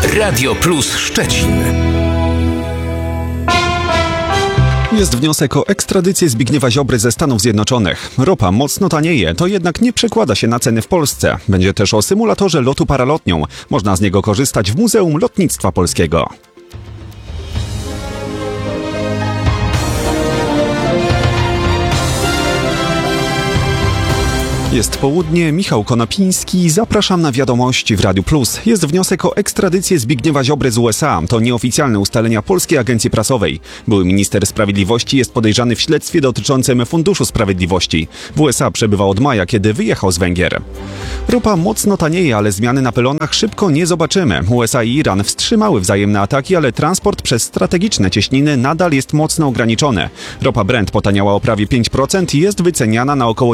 Radio Plus Szczecin. Jest wniosek o ekstradycję Zbigniewa Ziobry ze Stanów Zjednoczonych. Ropa mocno tanieje, to jednak nie przekłada się na ceny w Polsce. Będzie też o symulatorze lotu paralotnią. Można z niego korzystać w Muzeum Lotnictwa Polskiego. Jest południe, Michał Konopiński, zapraszam na wiadomości w Radiu Plus. Jest wniosek o ekstradycję Zbigniewa Ziobry z USA. To nieoficjalne ustalenia Polskiej Agencji Prasowej. Były minister sprawiedliwości jest podejrzany w śledztwie dotyczącym Funduszu Sprawiedliwości. W USA przebywa od maja, kiedy wyjechał z Węgier. Ropa mocno tanieje, ale zmiany na pylonach szybko nie zobaczymy. USA i Iran wstrzymały wzajemne ataki, ale transport przez strategiczne cieśniny nadal jest mocno ograniczony. Ropa Brent potaniała o prawie 5% i jest wyceniana na około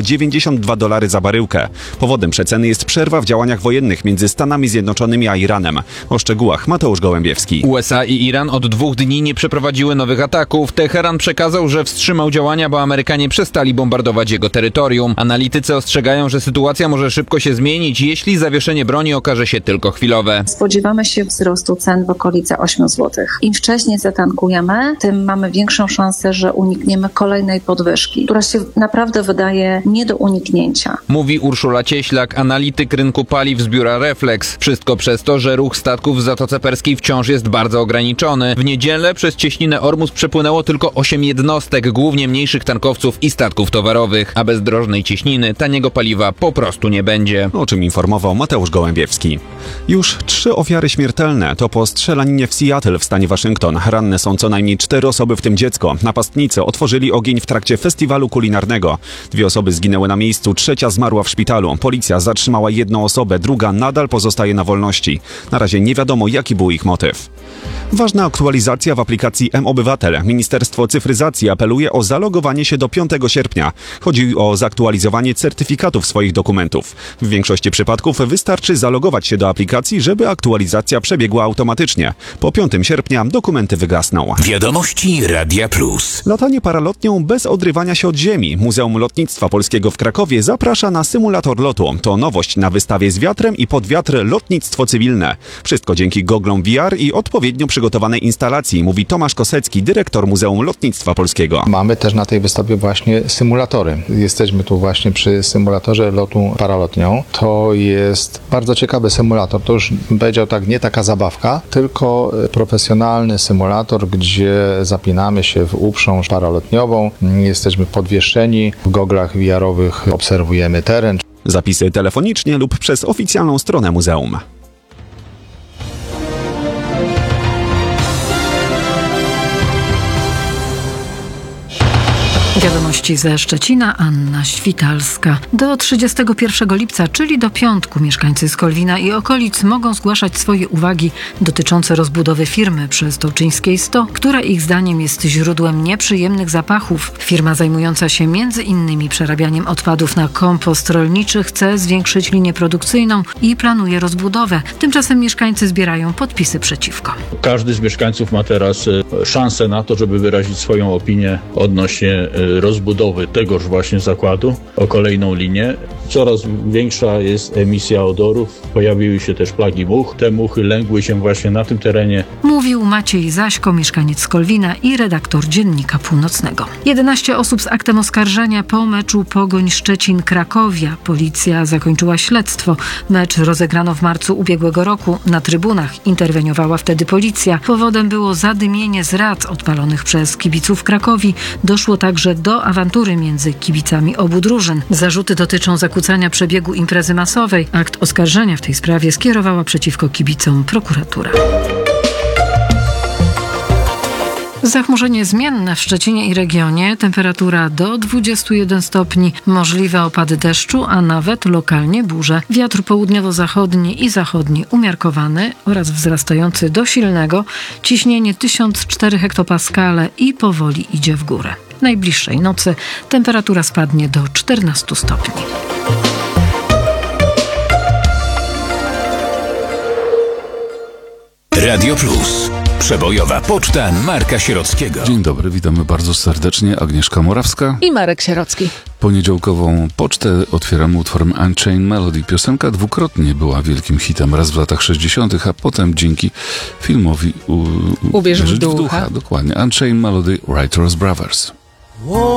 $92 za baryłkę. Powodem przeceny jest przerwa w działaniach wojennych między Stanami Zjednoczonymi a Iranem. O szczegółach Mateusz Gołębiewski. USA i Iran od 2 dni nie przeprowadziły nowych ataków. Teheran przekazał, że wstrzymał działania, bo Amerykanie przestali bombardować jego terytorium. Analitycy ostrzegają, że sytuacja może szybko się zmienić, jeśli zawieszenie broni okaże się tylko chwilowe. Spodziewamy się wzrostu cen w okolice 8 zł. Im wcześniej zatankujemy, tym mamy większą szansę, że unikniemy kolejnej podwyżki, która się naprawdę wydaje nie do uniknięcia. Mówi Urszula Cieślak, analityk rynku paliw z biura Reflex. Wszystko przez to, że ruch statków w Zatoce Perskiej wciąż jest bardzo ograniczony. W niedzielę przez cieśninę Ormus przepłynęło tylko 8 jednostek, głównie mniejszych tankowców i statków towarowych. A bez drożnej cieśniny taniego paliwa po prostu nie będzie. O czym informował Mateusz Gołębiewski. Już 3 ofiary śmiertelne to po strzelaninie w Seattle w stanie Waszyngton. Ranne są co najmniej 4 osoby, w tym dziecko. Napastnicy otworzyli ogień w trakcie festiwalu kulinarnego. 2 osoby zginęły na miejscu, 3 zmarła w szpitalu. Policja zatrzymała 1 osobę, druga nadal pozostaje na wolności. Na razie nie wiadomo, jaki był ich motyw. Ważna aktualizacja w aplikacji mObywatel. Ministerstwo Cyfryzacji apeluje o zalogowanie się do 5 sierpnia. Chodzi o zaktualizowanie certyfikatów swoich dokumentów. W większości przypadków wystarczy zalogować się do aplikacji, żeby aktualizacja przebiegła automatycznie. Po 5 sierpnia dokumenty wygasną. Wiadomości Radia Plus. Latanie paralotnią bez odrywania się od ziemi. Muzeum Lotnictwa Polskiego w Krakowie zaprasza na symulator lotu. To nowość na wystawie z wiatrem i pod wiatr lotnictwo cywilne. Wszystko dzięki goglom VR i odpowiednio przygotowanej instalacji, mówi Tomasz Kosecki, dyrektor Muzeum Lotnictwa Polskiego. Mamy też na tej wystawie właśnie symulatory. Jesteśmy tu właśnie przy symulatorze lotu paralotnią. To jest bardzo ciekawy symulator. To już bym powiedział tak, nie taka zabawka, tylko profesjonalny symulator, gdzie zapinamy się w uprząż paralotniową. Jesteśmy podwieszeni, w goglach VR-owych obserwujemy teren. Zapisy telefonicznie lub przez oficjalną stronę muzeum. Wiadomości ze Szczecina, Anna Świtalska. Do 31 lipca, czyli do piątku, mieszkańcy Skolwina i okolic mogą zgłaszać swoje uwagi dotyczące rozbudowy firmy przez Toczyńskiej 100, która ich zdaniem jest źródłem nieprzyjemnych zapachów. Firma zajmująca się m.in. przerabianiem odpadów na kompost rolniczy chce zwiększyć linię produkcyjną i planuje rozbudowę. Tymczasem mieszkańcy zbierają podpisy przeciwko. Każdy z mieszkańców ma teraz szansę na to, żeby wyrazić swoją opinię odnośnie rozbudowy tegoż właśnie zakładu o kolejną linię. Coraz większa jest emisja odorów, pojawiły się też plagi much. Te muchy lęgły się właśnie na tym terenie. Mówił Maciej Zaśko, mieszkaniec Skolwina i redaktor Dziennika Północnego. 11 osób z aktem oskarżenia po meczu Pogoń Szczecin-Krakowia. Policja zakończyła śledztwo. Mecz rozegrano w marcu ubiegłego roku. Na trybunach interweniowała wtedy policja. Powodem było zadymienie z rac odpalonych przez kibiców Krakowi. Doszło także do awantury między kibicami obu drużyn. Zarzuty dotyczą zakłócania przebiegu imprezy masowej. Akt oskarżenia w tej sprawie skierowała przeciwko kibicom prokuratura. Zachmurzenie zmienne w Szczecinie i regionie, temperatura do 21 stopni, możliwe opady deszczu, a nawet lokalnie burze. Wiatr południowo-zachodni i zachodni umiarkowany oraz wzrastający do silnego, ciśnienie 1004 hektopaskale i powoli idzie w górę. Najbliższej nocy temperatura spadnie do 14 stopni. Radio Plus. Przebojowa poczta Marka Sierockiego. Dzień dobry, witamy bardzo serdecznie. Agnieszka Morawska. I Marek Sierocki. Poniedziałkową pocztę otwieramy utworem Unchained Melody. Piosenka dwukrotnie była wielkim hitem, raz w latach 60., a potem dzięki filmowi Uwierz w ducha. Dokładnie. Unchained Melody, Writers Brothers.